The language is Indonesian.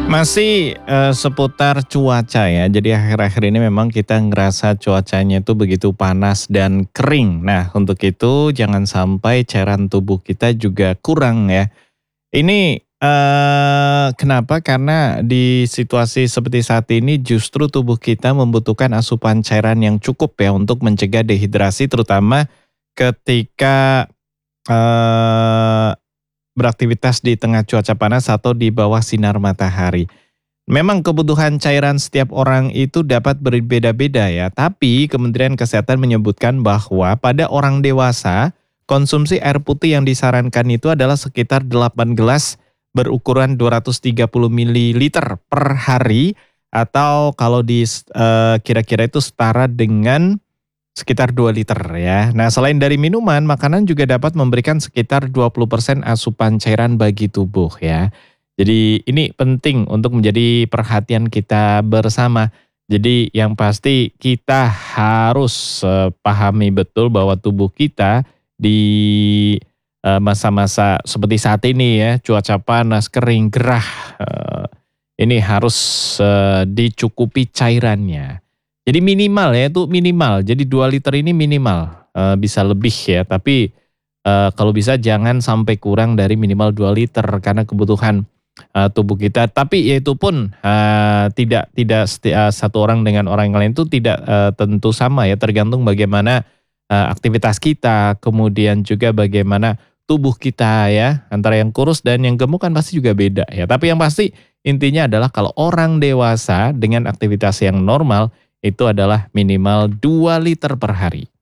Masih, seputar cuaca ya. Jadi akhir-akhir ini memang kita ngerasa cuacanya itu begitu panas dan kering. Nah, untuk itu jangan sampai cairan tubuh kita juga kurang ya. Ini, kenapa? Karena di situasi seperti saat ini justru tubuh kita membutuhkan asupan cairan yang cukup ya untuk mencegah dehidrasi terutama ketika, eee, beraktivitas di tengah cuaca panas atau di bawah sinar matahari. Memang kebutuhan cairan setiap orang itu dapat berbeda-beda ya, tapi Kementerian Kesehatan menyebutkan bahwa pada orang dewasa, konsumsi air putih yang disarankan itu adalah sekitar 8 gelas berukuran 230 mililiter per hari atau kalau kira-kira itu setara dengan sekitar 2 liter ya. Nah, selain dari minuman, makanan juga dapat memberikan sekitar 20% asupan cairan bagi tubuh ya. Jadi ini penting untuk menjadi perhatian kita bersama. Jadi yang pasti kita harus pahami betul bahwa tubuh kita di masa-masa seperti saat ini ya, cuaca panas, kering, gerah, ini harus dicukupi cairannya. Jadi minimal ya, itu minimal. Jadi 2 liter ini minimal, bisa lebih ya, tapi, kalau bisa jangan sampai kurang dari minimal 2 liter karena kebutuhan, tubuh kita. Tapi ya itu pun, tidak tidak satu orang dengan orang yang lain itu tidak, tentu sama ya, tergantung bagaimana, aktivitas kita, kemudian juga bagaimana tubuh kita ya, antara yang kurus dan yang gemuk kan pasti juga beda ya. Tapi yang pasti intinya adalah kalau orang dewasa dengan aktivitas yang normal, itu adalah minimal 2 liter per hari.